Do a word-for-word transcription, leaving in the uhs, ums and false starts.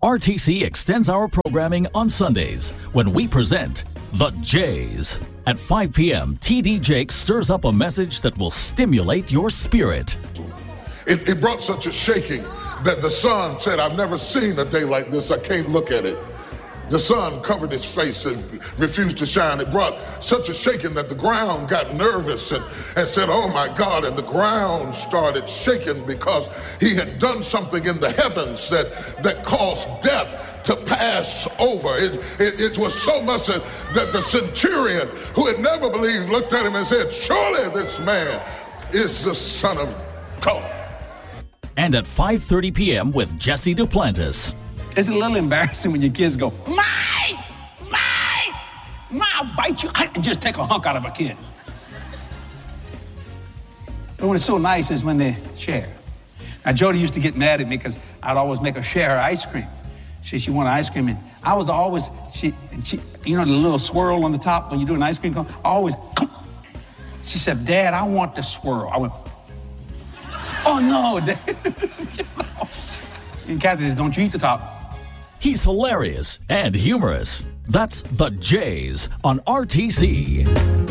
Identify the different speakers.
Speaker 1: R T C extends our programming on Sundays when we present The Jays. At five p.m., T D Jakes stirs up a message that will stimulate your spirit.
Speaker 2: It, it brought such a shaking that the sun said, I've never seen a day like this. I can't look at it. The sun covered his face and refused to shine. It brought such a shaking that the ground got nervous and, and said, oh my God, and the ground started shaking because he had done something in the heavens that, that caused death to pass over. It, it, it was so much that, that the centurion, who had never believed, looked at him and said, surely this man is the Son of God.
Speaker 1: And at five thirty p.m. with Jesse Duplantis.
Speaker 3: It's a little embarrassing when your kids go, my, my, my, I'll bite you, and just take a hunk out of a kid. But when it's so nice is when they share. Now, Jody used to get mad at me because I'd always make her share her ice cream. She, she wanted ice cream, and I was always, she, she, you know the little swirl on the top when you do an ice cream cone? I always, she said, Dad, I want the swirl. I went, oh no, Dad. And Kathy says, don't you eat the top.
Speaker 1: He's hilarious and humorous. That's The Jays on R T C.